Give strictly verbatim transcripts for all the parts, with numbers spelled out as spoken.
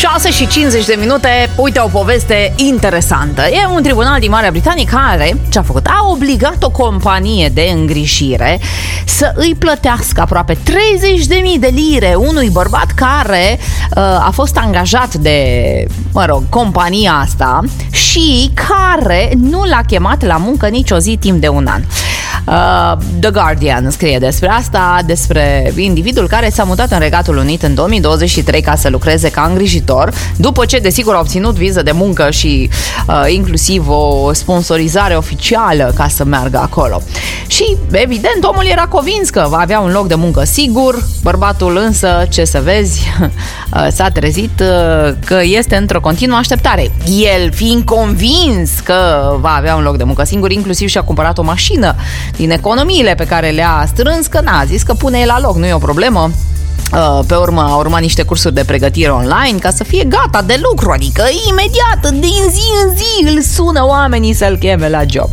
șase și cincizeci de minute, uite o poveste interesantă. E un tribunal din Marea Britanie care, ce-a făcut? A obligat o companie de îngrijire să îi plătească aproape treizeci de mii de lire unui bărbat care uh, a fost angajat de, mă rog, compania asta și care nu l-a chemat la muncă nicio zi timp de un an. Uh, The Guardian scrie despre asta, despre individul care s-a mutat în Regatul Unit în două mii douăzeci și trei ca să lucreze ca îngrijitor, după ce desigur a obținut viză de muncă și uh, inclusiv o sponsorizare oficială ca să meargă acolo. Și evident omul era convins că va avea un loc de muncă sigur. Bărbatul însă, ce să vezi, uh, s-a trezit uh, că este într-o continuă așteptare. El fiind convins că va avea un loc de muncă singur, inclusiv și-a cumpărat o mașină din economiile pe care le-a strâns, că n-a zis că pune el la loc, nu e o problemă. Pe urmă a urmat niște cursuri de pregătire online ca să fie gata de lucru, adică imediat, din zi în zi îl sună oamenii să-l cheme la job.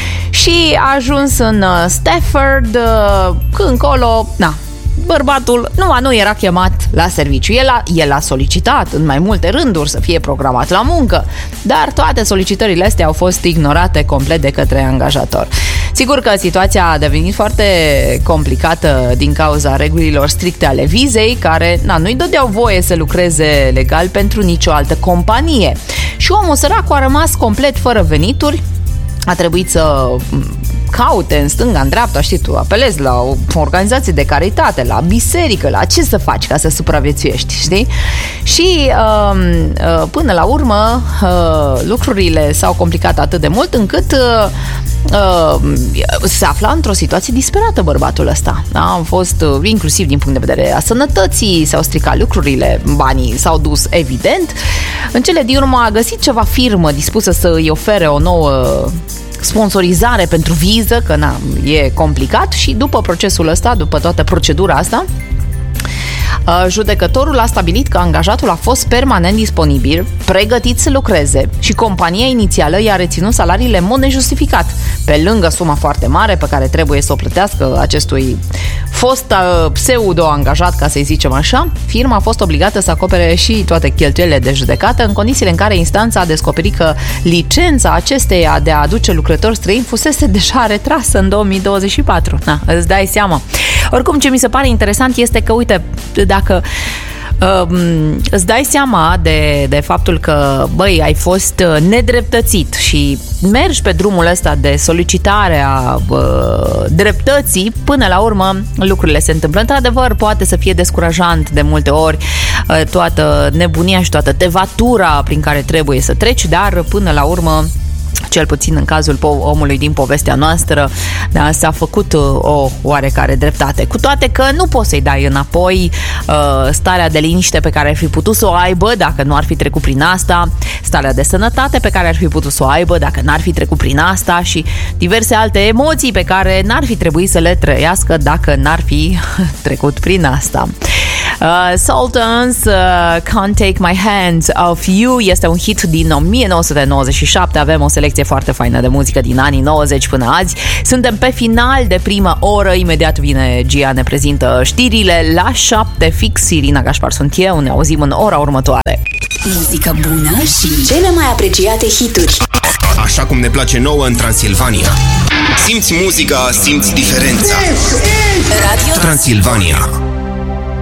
Și a ajuns în Stafford, încolo, na, bărbatul nu, nu era chemat la serviciu. El a, el a solicitat în mai multe rânduri să fie programat la muncă, dar toate solicitările astea au fost ignorate complet de către angajator. Sigur că situația a devenit foarte complicată din cauza regulilor stricte ale vizei, care na, nu-i dădeau voie să lucreze legal pentru nicio altă companie. Și omul săracu a rămas complet fără venituri, a trebuit să caute în stânga, în dreapta, știi, tu apelezi la o organizație de caritate, la biserică, la ce să faci ca să supraviețuiești, știi? Și uh, până la urmă uh, lucrurile s-au complicat atât de mult încât uh, uh, se afla într-o situație disperată bărbatul ăsta. Da? Am fost, uh, inclusiv din punct de vedere a sănătății, s-au stricat lucrurile, banii s-au dus, evident. În cele din urmă a găsit ceva firmă dispusă să îi ofere o nouă sponsorizare pentru viză, că na, e complicat, și după procesul ăsta, după toată procedura asta, judecătorul a stabilit că angajatul a fost permanent disponibil, pregătit să lucreze și compania inițială i-a reținut salariile în mod nejustificat. Pe lângă suma foarte mare pe care trebuie să o plătească acestui fost pseudo-angajat, ca să-i zicem așa, firma a fost obligată să acopere și toate cheltuielile de judecată, în condițiile în care instanța a descoperit că licența acesteia de a aduce lucrători străini fusese deja retrasă în două mii douăzeci și patru. Na, îți dai seama. Oricum, ce mi se pare interesant este că, uite, dacă uh, îți dai seama de, de faptul că, băi, ai fost nedreptățit și mergi pe drumul ăsta de solicitare a uh, dreptății, până la urmă lucrurile se întâmplă. Într-adevăr, poate să fie descurajant de multe ori uh, toată nebunia și toată tevatura prin care trebuie să treci, dar până la urmă, cel puțin în cazul omului din povestea noastră, da, s-a făcut uh, o oarecare dreptate. Cu toate că nu poți să-i dai înapoi uh, starea de liniște pe care ar fi putut să o aibă dacă nu ar fi trecut prin asta, starea de sănătate pe care ar fi putut să o aibă dacă n-ar fi trecut prin asta și diverse alte emoții pe care n-ar fi trebuit să le trăiască dacă n-ar fi trecut prin asta. Uh, Sultans, uh, Can't Take My Hands Off You este un hit din o mie nouă sute nouăzeci și șapte. Avem o selecție foarte faină de muzică din anii nouăzeci până azi. Suntem pe final de prima oră. Imediat vine Gia, ne prezintă știrile la șapte fix. Irina Gașpar sunt eu, ne auzim în ora următoare. Muzică bună și cele mai apreciate hituri. Așa cum ne place nouă în Transilvania. Simți muzica, simți diferența. Radio Transilvania.